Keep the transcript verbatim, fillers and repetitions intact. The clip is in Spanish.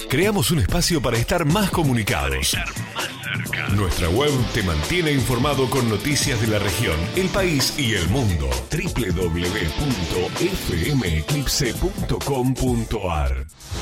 Creamos un espacio para estar más comunicados. Nuestra web te mantiene informado con noticias de la región, el país y el mundo. doble u doble u doble u punto f m eclipse punto com punto a r